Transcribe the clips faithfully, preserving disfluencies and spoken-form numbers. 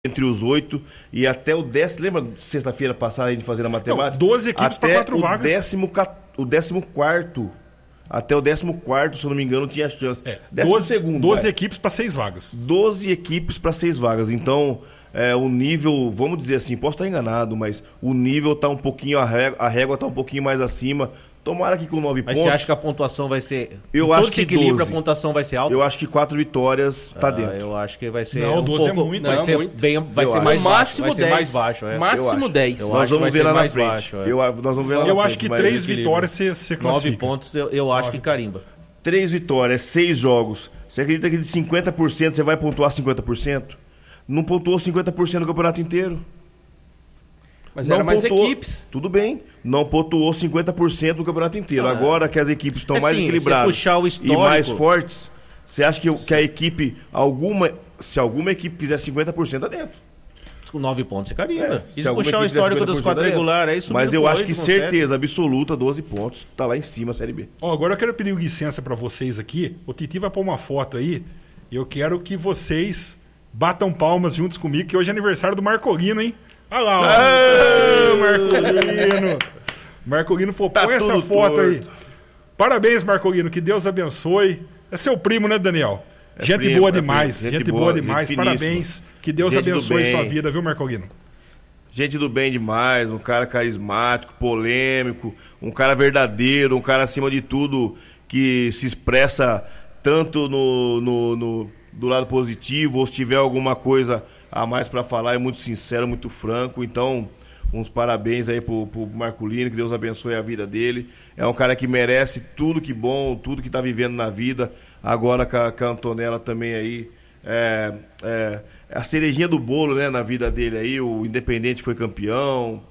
entre os oito e até o décimo. Lembra sexta-feira passada a gente fazendo a matemática? Não, doze equipes para quatro vagas. Décimo, o décimo quarto. Até o décimo quarto, se eu não me engano, tinha chance. É, décimo segundo, doze equipes para seis vagas. doze equipes para seis vagas. Então, é, o nível, vamos dizer assim, posso estar enganado, mas o nível está um pouquinho, a régua, a régua está um pouquinho mais acima. Tomara que com nove Mas pontos. Mas você acha que a pontuação vai ser... Eu acho que equilíbrio, doze. A pontuação vai ser alta? Eu acho que quatro vitórias está ah, dentro. Eu acho que vai ser Não, um doze pouco... é muito. Vai Não, ser, muito. bem, vai Eu ser acho. mais baixo. Máximo Vai ser dez. mais baixo. É. Máximo dez. Eu Nós acho que vamos vai ver ser lá na mais frente. baixo, é. eu, nós vamos ver lá Eu na acho frente, que mas três equilíbrio. vitórias você, você Nove classifica. pontos eu, eu acho que carimba. Três vitórias, seis jogos. Você acredita que de cinquenta por cento você vai pontuar cinquenta por cento? Não pontuou cinquenta por cento no campeonato inteiro. Mas Não era mais pontuou, equipes. Tudo bem, não pontuou cinquenta por cento no campeonato inteiro. Ah, Agora que as equipes estão é mais assim, equilibradas se puxar o e histórico- mais fortes, você acha que, que a equipe, alguma, se alguma equipe fizer cinquenta por cento, tá dentro. Com nove pontos você carimba. É, e se se alguma puxar o equipe fizer histórico dos cinquenta por cento, tá dentro. quadrangulares, aí subindo Mas eu pro acho oito, que consegue. certeza absoluta, doze pontos, tá lá em cima a Série B. Ó, agora eu quero pedir licença para vocês aqui. O Titi vai pôr uma foto aí. E eu quero que vocês batam palmas juntos comigo, que hoje é aniversário do Marcolino, hein? Olha lá, ó. Ah, Marcolino. Marcolino falou, Tá põe essa tudo foto torto. aí. Parabéns, Marcolino. Que Deus abençoe. É seu primo, né, Daniel? É gente primo, boa é demais. primo. Gente, Gente boa, boa, demais. gente Parabéns. Que Deus Gente do abençoe bem. sua vida, viu, Marcolino? Gente do bem demais, um cara carismático, polêmico, um cara verdadeiro, um cara acima de tudo que se expressa tanto no, no, no- do lado positivo, ou se tiver alguma coisa a mais para falar, é muito sincero, muito franco. Então, uns parabéns aí pro, pro Marcolino, que Deus abençoe a vida dele. É um cara que merece tudo que bom, tudo que tá vivendo na vida. Agora com a, com a Antonella também aí. É, é, a cerejinha do bolo, né, na vida dele aí. O Independente foi campeão,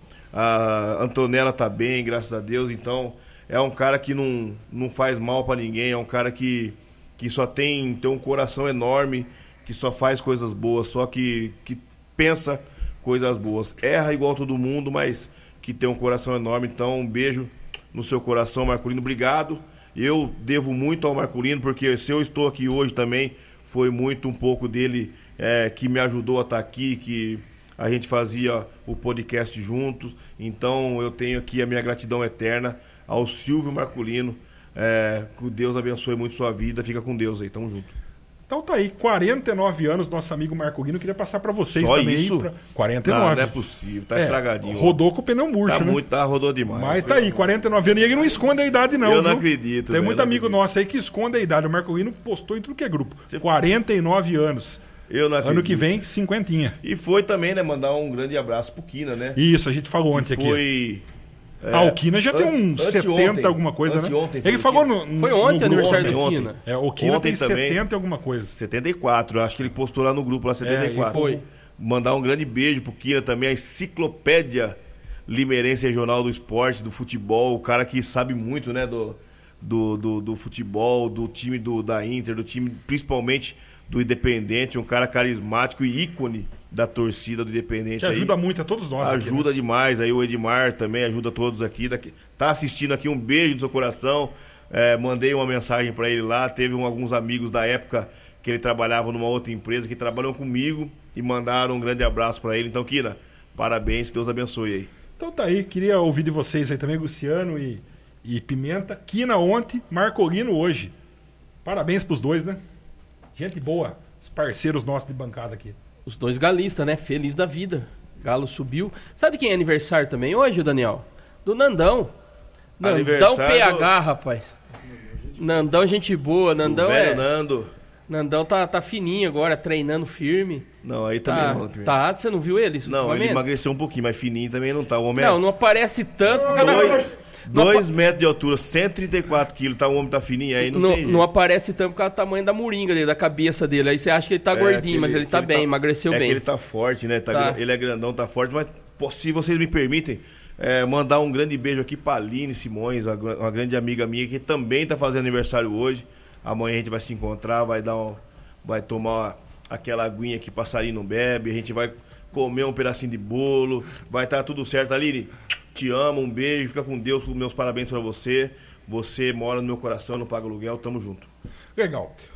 a Antonella tá bem, graças a Deus. Então é um cara que não, não faz mal pra ninguém, é um cara que, que só tem, tem um coração enorme, que só faz coisas boas, só que, que pensa coisas boas. Erra igual todo mundo, mas que tem um coração enorme. Então um beijo no seu coração, Marcolino, obrigado. Eu devo muito ao Marcolino, porque se eu estou aqui hoje também, foi muito um pouco dele é, que me ajudou a estar aqui, que a gente fazia o podcast juntos. Então eu tenho aqui a minha gratidão eterna ao Silvio Marcolino. É, que Deus abençoe muito sua vida. Fica com Deus aí, tamo junto. Então tá aí, quarenta e nove anos, nosso amigo Marcolino. Queria passar para vocês Só também. isso? Aí, pra... quarenta e nove. Não, não é possível, tá É, estragadinho. rodou com o pneu murcho, Tá né? muito, tá, rodou demais. Mas tá aí, quarenta e nove anos. E ele não esconde a idade, não. Eu não viu? acredito, Tem velho, muito não amigo acredito. nosso aí que esconde a idade. O Marcolino postou em tudo que é grupo. Você- quarenta e nove anos. Eu não acredito. Ano que vem, cinquentinha. E foi também, né, mandar um grande abraço pro Kina, né? Isso, a gente falou Que ontem aqui. foi... é, Ah, o Kina já tem ante- uns anteontem, setenta alguma coisa, né? anteontem foi Ele o falou Kina. no, no Foi ontem no o grupo. aniversário ontem, do ontem. Kina. É, o Kina Ontem tem também. setenta e alguma coisa. setenta e quatro, eu acho que ele postou lá no grupo, lá setenta e quatro. É, foi. Mandar um grande beijo pro Kina também, a enciclopédia limeirense regional do esporte, do futebol, o cara que sabe muito, né, do, do, do, do futebol, do time do, da Inter, do time principalmente do Independente, um cara carismático e ícone da torcida do Independente. Que ajuda muito a todos nós. aqui, né? Ajuda demais, aí o Edmar também ajuda todos aqui. Daqui, tá assistindo aqui, um beijo no seu coração. É, mandei uma mensagem para ele lá. Teve um, alguns amigos da época que ele trabalhava numa outra empresa que trabalhou comigo e mandaram um grande abraço para ele. Então, Kina, parabéns, Deus abençoe aí. Então tá aí, queria ouvir de vocês aí também, Luciano e, e Pimenta. Kina ontem, Marcolino hoje. Parabéns pros dois, né? Gente boa, os parceiros nossos de bancada aqui. Os dois galistas, né? Feliz da vida. Galo subiu. Sabe quem é aniversário também hoje, Daniel? Do Nandão. Nandão Aniversário P H, do- rapaz. Nandão, gente boa. Nandão o velho é. Nando. Nandão tá, tá fininho agora, treinando firme. Não, aí também Tá, não. tá, você não viu ele? isso, Não, ele ultimamente? emagreceu um pouquinho, mas fininho também não tá. O homem é Não, não aparece tanto por causa dois, da... Não, dois metros de altura, cento e trinta e quatro quilos, tá, o homem tá fininho aí, não, não, tem não jeito. aparece tanto por causa do tamanho da moringa dele, da cabeça dele. Aí você acha que ele tá É, gordinho, que mas ele tá que bem, emagreceu é bem. que ele tá forte, né? Tá Tá. gra- Ele é grandão, tá forte, mas pô, se vocês me permitem, é, mandar um grande beijo aqui pra Aline Simões, a gra- uma grande amiga minha que também tá fazendo aniversário hoje. Amanhã a gente vai se encontrar, vai dar um, vai tomar aquela aguinha que passarinho não bebe, a gente vai comer um pedacinho de bolo, vai estar tudo certo. Aline, te amo, um beijo, fica com Deus, meus parabéns pra você. Você mora no meu coração, não paga aluguel, tamo junto. Legal.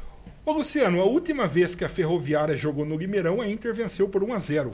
Ô, Luciano, a última vez que a Ferroviária jogou no Limeirão, a Inter venceu por um a zero.